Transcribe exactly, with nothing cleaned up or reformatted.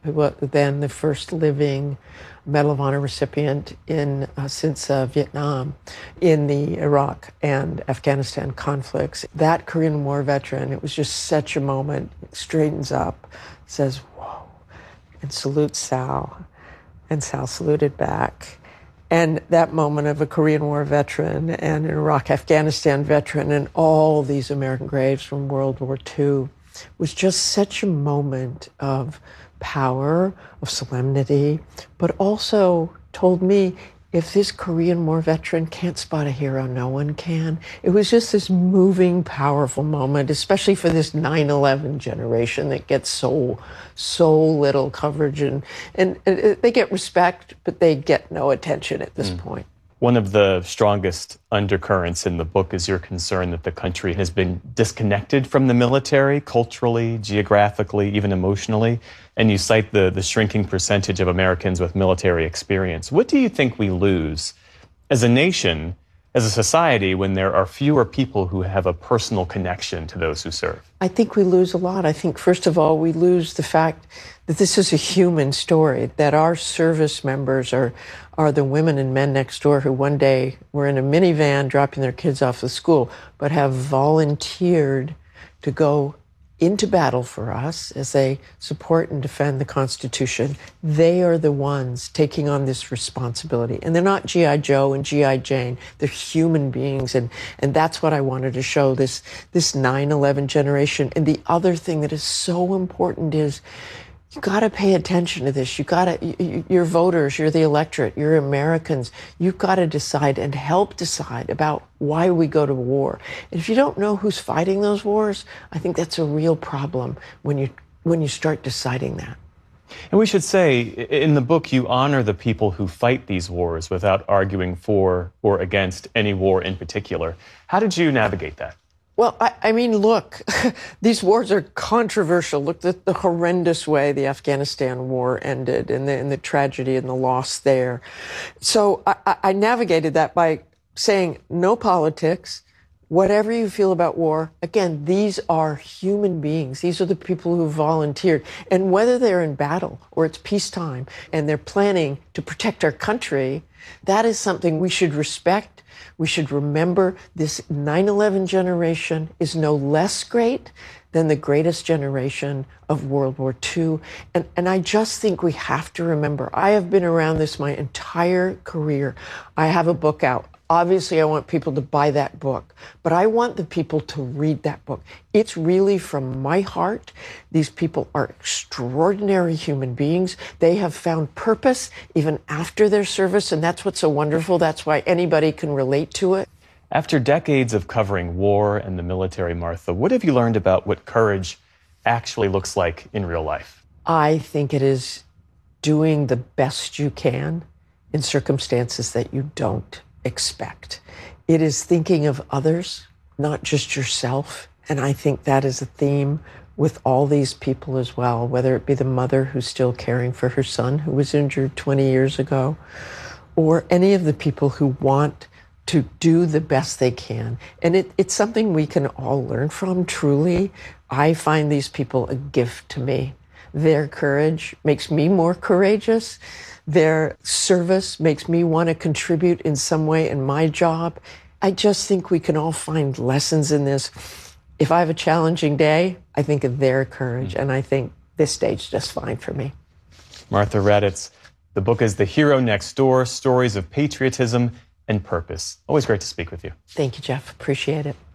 who was then the first living Medal of Honor recipient in uh, since uh, Vietnam, in the Iraq and Afghanistan conflicts. That Korean War veteran, it was just such a moment, straightens up, says, whoa, and salutes Sal. And Sal saluted back. And that moment of a Korean War veteran and an Iraq, Afghanistan veteran and all these American graves from World War Two was just such a moment of power, of solemnity, but also told me, if this Korean War veteran can't spot a hero, no one can. It was just this moving, powerful moment, especially for this nine eleven generation that gets so, so little coverage. And, and, and they get respect, but they get no attention at this mm. point. One of the strongest undercurrents in the book is your concern that the country has been disconnected from the military, culturally, geographically, even emotionally. And you cite the, the shrinking percentage of Americans with military experience. What do you think we lose as a nation, as a society, when there are fewer people who have a personal connection to those who serve? I think we lose a lot. I think, first of all, we lose the fact that this is a human story, that our service members are, are the women and men next door who one day were in a minivan dropping their kids off to school, but have volunteered to go into battle for us as they support and defend the Constitution. They are the ones taking on this responsibility. And they're not G I Joe and G I Jane. They're human beings. And, and that's what I wanted to show, this, this nine eleven generation. And the other thing that is so important is you got to pay attention to this. You got to, you're voters, you're the electorate, you're Americans. You've got to decide and help decide about why we go to war. And if you don't know who's fighting those wars, I think that's a real problem when you when you start deciding that. And we should say, in the book, you honor the people who fight these wars without arguing for or against any war in particular. How did you navigate that? Well, I, I mean, look, these wars are controversial. Look at the horrendous way the Afghanistan war ended and the, and the tragedy and the loss there. So I, I navigated that by saying no politics, whatever you feel about war. Again, these are human beings. These are the people who volunteered. And whether they're in battle or it's peacetime and they're planning to protect our country, that is something we should respect. We should remember this nine eleven generation is no less great than the greatest generation of World War Two. And, and I just think we have to remember, I have been around this my entire career. I have a book out. Obviously, I want people to buy that book, but I want the people to read that book. It's really from my heart. These people are extraordinary human beings. They have found purpose even after their service, and that's what's so wonderful. That's why anybody can relate to it. After decades of covering war and the military, Martha, what have you learned about what courage actually looks like in real life? I think it is doing the best you can in circumstances that you don't expect. It is thinking of others, not just yourself. And I think that is a theme with all these people as well, whether it be the mother who's still caring for her son who was injured twenty years ago, or any of the people who want to do the best they can. And it, it's something we can all learn from, truly. I find these people a gift to me. Their courage makes me more courageous. Their service makes me want to contribute in some way in my job. I just think we can all find lessons in this. If I have a challenging day, I think of their courage, mm-hmm. and I think this stage just fine for me. Martha Raddatz, the book is The Hero Next Door, Stories of Patriotism and Purpose. Always great to speak with you. Thank you, Jeff. Appreciate it.